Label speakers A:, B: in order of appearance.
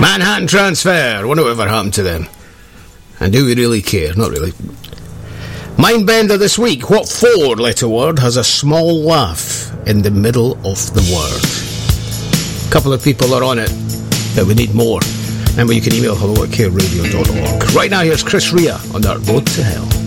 A: Manhattan Transfer. Wonder whatever happened to them. And do we really care? Not really. Mindbender this week. What four-letter word has a small laugh in the middle of the word? A couple of people are on it, but we need more. Remember, you can email hello@careradio.org. Right now, here's Chris Rea on that Road to Hell.